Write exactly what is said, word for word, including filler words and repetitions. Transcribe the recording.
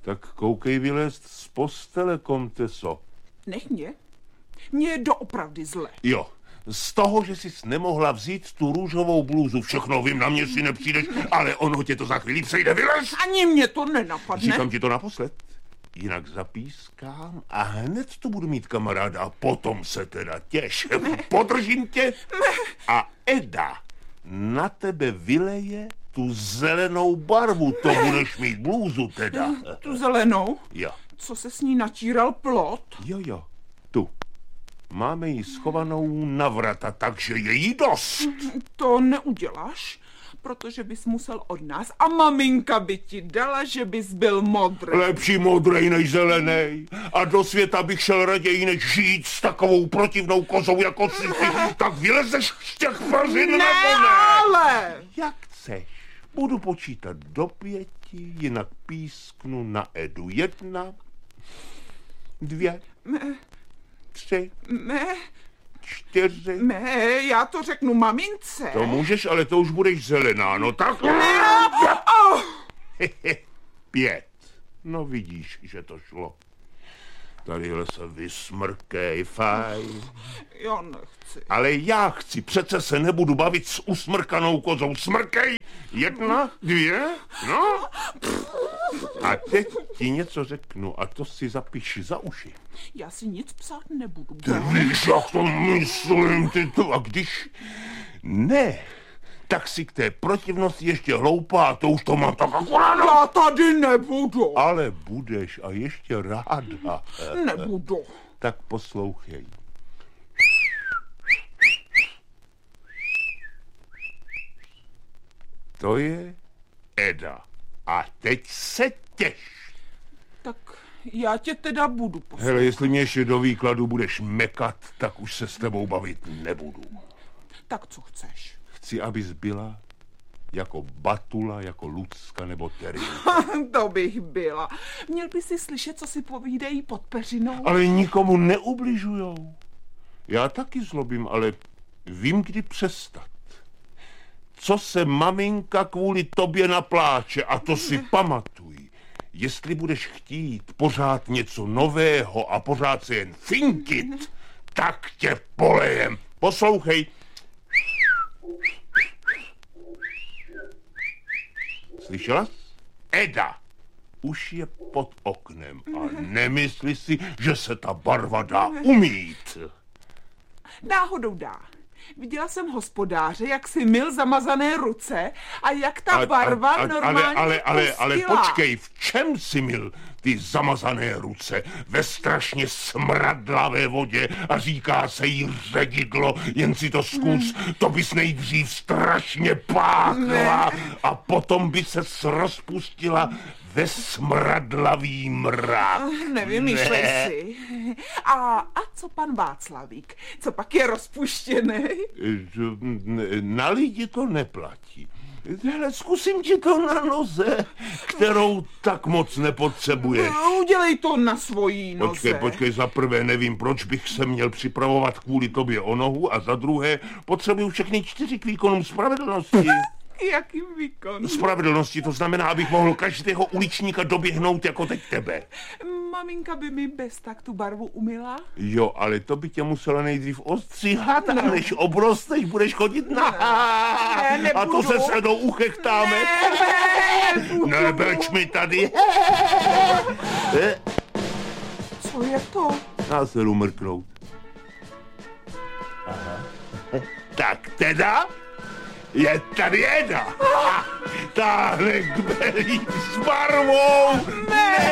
Tak koukej vylézt z postele, komteso. Nech mě. Mně je doopravdy zle. Jo, z toho, že jsi nemohla vzít tu růžovou blůzu. Všechno vím, na mě si nepřijdeš, ale ono tě to za chvíli přejde, vylez! Ani mě to nenapadne. Říkám ti to naposled. Jinak zapískám a hned tu budu mít kamaráda a potom se teda těš. Podržím tě a Eda na tebe vyleje tu zelenou barvu. To budeš mít blůzu teda. Tu zelenou? Jo. Co se s ní natíral plot? Jo, jo, tu. Máme ji schovanou na vrata, takže je jí dost. To neuděláš, protože bys musel od nás a maminka by ti dala, že bys byl modrý. Lepší modrej než zelenej. A do světa bych šel raději, než žít s takovou protivnou kozou jako jsi ty. Tak vylezeš z těch pařin, ne, nebo ne? ale... Jak chceš. Budu počítat do pěti, jinak písknu na Edu. Jedna, dvě, Me, tři, me, čtyři. me, já to řeknu mamince. To můžeš, ale to už budeš zelená, no tak... Oh. Pět. No vidíš, že to šlo. Tadyhle se vysmrkej, fajn. Já nechci. Ale já chci, přece se nebudu bavit s usmrkanou kozou. Smrkej! Jedna, dvě, no. A teď ti něco řeknu a to si zapiš za uši. Já si nic psát nebudu. Ty víš, jak to myslím, ty to. A když ne, tak si k té protivnosti ještě hloupá a to už to mám tak akorát. Já tady nebudu. Ale budeš a ještě ráda. Nebudu. Tak poslouchej. To je Eda. A teď se těš. Tak já tě teda budu poslouchat. Hele, jestli mě ještě do výkladu budeš mekat, tak už se s tebou bavit nebudu. Tak co chceš? Chci, abys byla jako Batula, jako Lucka nebo Terry. To bych byla. Měl by si slyšet, co si povídají pod peřinou. Ale nikomu neubližujou. Já taky zlobím, ale vím, kdy přestat. Co se maminka kvůli tobě napláče, a to si pamatuj. Jestli budeš chtít pořád něco nového a pořád se jen finkit, tak tě polejem. Poslouchej. Slyšela jsi? Eda už je pod oknem a nemysli si, že se ta barva dá umýt. Náhodou dá. Viděla jsem hospodáře, jak si myl zamazané ruce a jak ta barva a, a, normálně ale, ale, ale, ale pustila. počkej, v čem si myl ty zamazané ruce? Ve strašně smradlavé vodě a říká se jí ředidlo, jen si to zkus, hmm. to bys nejdřív strašně páchla a potom by se rozpustila ve smradlavý mrak. Nevymýšlej ne. si. A, a co pan Václavík? Co pak je rozpuštěný? Na lidi to neplatí. Hele, zkusím ti to na noze, kterou tak moc nepotřebuješ. Udělej to na svojí noze. Počkej, počkej, za prvé nevím, proč bych se měl připravovat kvůli tobě o nohu a za druhé potřebuju všechny čtyři k výkonům spravedlnosti. Jakým výkon? Spravedlnosti, to znamená, abych mohl každého uličníka doběhnout jako teď tebe. Maminka by mi bez tak tu barvu umyla? Jo, ale to by tě musela nejdřív ostříhat, no. A než obrosteš, budeš chodit na. Ne, a to se se do uchechtáme. Ne, Nebeč mi tady. Co je to? Dá se umrknout. Aha. Tak teda je tady Eda. Táhle kbelík s barvou. Ne.